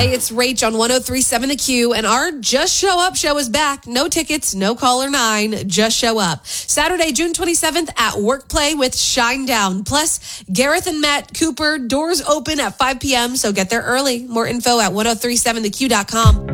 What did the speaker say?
Hey, it's Rach on 103.7 The Q, and our Just Show Up show is back. No tickets, no caller 9, just show up. Saturday, June 27th at Workplay with Shinedown. Plus, Gareth and Matt Cooper, doors open at 5 p.m., so get there early. More info at 1037theq.com.